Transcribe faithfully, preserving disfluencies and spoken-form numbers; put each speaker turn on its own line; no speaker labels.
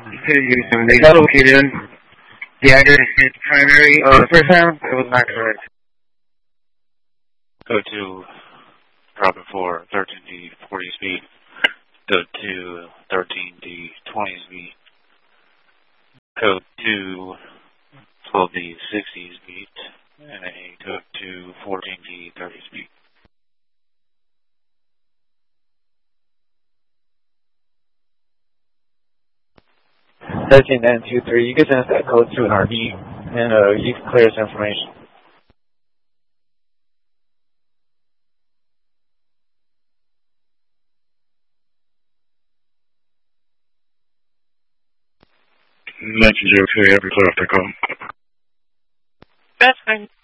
Houston. They got located. The address is primary. Oh, the first time it was not correct.
Go to Robin four, thirteen D, forty speed. Go to thirteen D, twenty speed. Go to twelve D, sixty speed. And then go to fourteen D, thirty speed.
thirteen nine two three, you can send us that code to an R V, and uh, you can clear this information.
nineteen zero two, every clear after call.
That's fine.